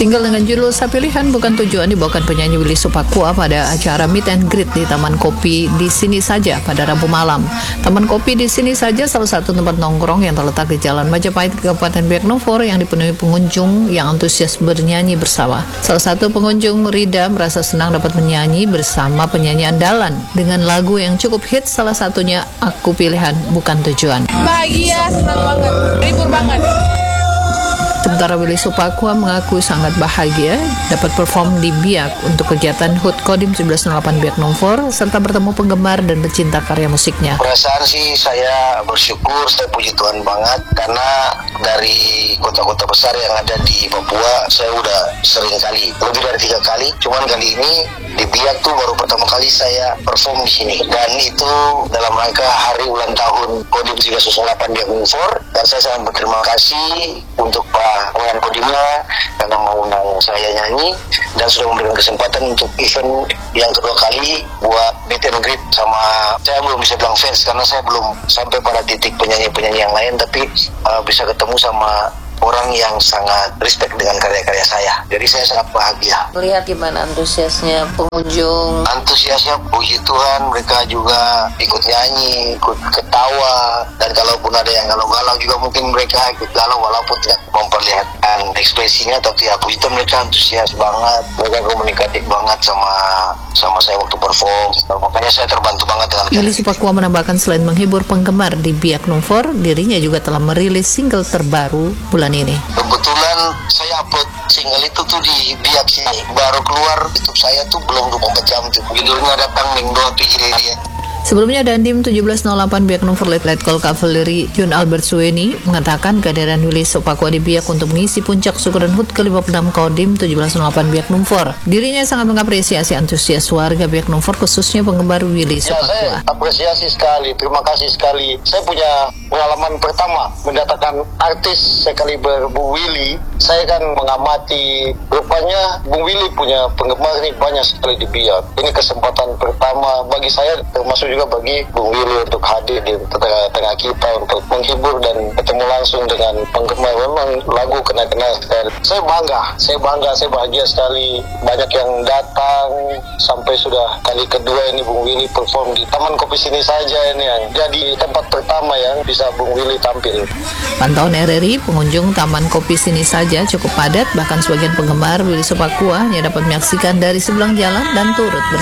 Single dengan judul Sapilihan Bukan Tujuan dibawakan penyanyi Willy Supakua pada acara Meet and Greet di Taman Kopi di Sini Saja pada Rabu malam. Taman Kopi di Sini Saja salah satu tempat nongkrong yang terletak di Jalan Majapahit, Kabupaten Biak Numfor yang dipenuhi pengunjung yang antusias bernyanyi bersama. Salah satu pengunjung, Rida, merasa senang dapat menyanyi bersama penyanyi andalan dengan lagu yang cukup hits, salah satunya Aku Pilihan Bukan Tujuan. Bahagia, senang banget, libur banget. Sementara Willy Supakua mengaku sangat bahagia dapat perform di Biak untuk kegiatan HUT Kodim 1108 Biak Numfor serta bertemu penggemar dan pecinta karya musiknya. Perasaan sih saya bersyukur, saya puji Tuhan banget karena dari kota-kota besar yang ada di Papua saya udah sering kali, lebih dari 3 kali. Cuman kali ini di Biak tuh baru pertama kali saya perform di sini, dan itu dalam rangka hari ulang tahun Kodim 1108 Biak Numfor, dan saya sangat berterima kasih untuk Pak Pengen Kodimnya karena mau undang saya nyanyi dan sudah memberikan kesempatan untuk event yang kedua kali buat meet and greet sama, saya belum bisa bilang fans karena saya belum sampai pada titik penyanyi-penyanyi yang lain, tapi bisa ketemu sama orang yang sangat respect dengan karya-karya saya. Jadi saya sangat bahagia. Melihat gimana antusiasnya pengunjung. Antusiasnya puji Tuhan, mereka juga ikut nyanyi, ikut ketawa, dan kalaupun ada yang galau-galau juga mungkin mereka ikut galau walaupun tidak memperlihatkan ekspresinya, tapi ya puji Tuhan mereka antusias banget, mereka komunikatif banget sama saya waktu perform. Makanya saya terbantu banget dengan Willy Supakua menambahkan selain menghibur penggemar di Biak Numfor, dirinya juga telah merilis single terbaru bulan ini. Kebetulan saya upload single itu tuh di Biak sini, baru keluar YouTube saya tuh belum 24 jam tuh. Judulnya Datang Minggu Pikir Dia. Sebelumnya Dandim 1708 Biak Numfor Letkol Kavaleri John Albert Suweni mengatakan kehadiran Willy Supakua di Biak untuk mengisi puncak syukuran HUT ke-56 Kodim 1708 Biak Numfor. Dirinya sangat mengapresiasi antusias warga Biak Numfor, khususnya penggemar Willy Supakua. Ya, saya apresiasi sekali, terima kasih sekali. Saya punya pengalaman pertama mendatangkan artis sekaliber Bung Willy. Saya kan mengamati, rupanya Bung Willy punya penggemar ini banyak sekali di Biak. Ini kesempatan pertama bagi saya, termasuk juga bagi Bung Willy untuk hadir di tengah-tengah kita untuk menghibur dan ketemu langsung dengan penggemar. Memang lagu kena-kena sekali. Saya bangga, saya bahagia sekali. Banyak yang datang, sampai sudah kali kedua ini Bung Willy perform di Taman Kopi Sini Saja ini yang jadi tempat pertama yang bisa Bung Willy tampil. Pantauan RRI, pengunjung Taman Kopi Sini Saja cukup padat, bahkan sebagian penggemar Willy Supakua hanya dapat menyaksikan dari sebelah jalan dan turut